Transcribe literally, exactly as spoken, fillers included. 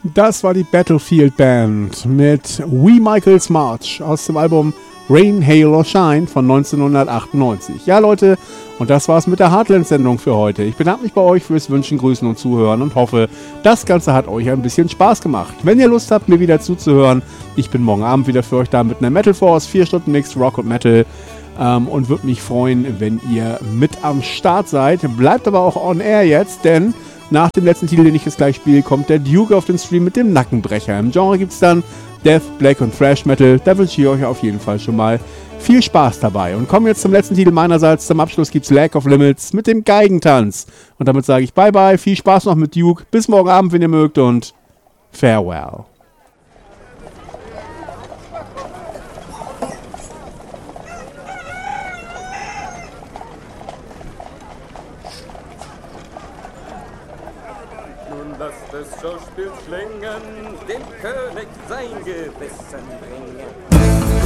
Das war die Battlefield Band mit We Michael's March aus dem Album Rain, Hail or Shine von neunzehnhundertachtundneunzig. Ja Leute, und das war's mit der Heartland-Sendung für heute. Ich bedanke mich bei euch fürs Wünschen, Grüßen und Zuhören und hoffe, das Ganze hat euch ein bisschen Spaß gemacht. Wenn ihr Lust habt, mir wieder zuzuhören, ich bin morgen Abend wieder für euch da mit einer Metal Force, vier Stunden Mixed Rock und Metal. Ähm, und würde mich freuen, wenn ihr mit am Start seid. Bleibt aber auch on air jetzt, denn nach dem letzten Titel, den ich jetzt gleich spiele, kommt der Duke auf den Stream mit dem Nackenbrecher. Im Genre gibt es dann Death, Black und Thrash Metal. Da wünsche ich euch auf jeden Fall schon mal viel Spaß dabei. Und kommen jetzt zum letzten Titel meinerseits. Zum Abschluss gibt es Lack of Limits mit dem Geigentanz. Und damit sage ich bye bye, viel Spaß noch mit Duke. Bis morgen Abend, wenn ihr mögt, und farewell. Lasst das Schauspiel klingen, dem König sein Gewissen bringen.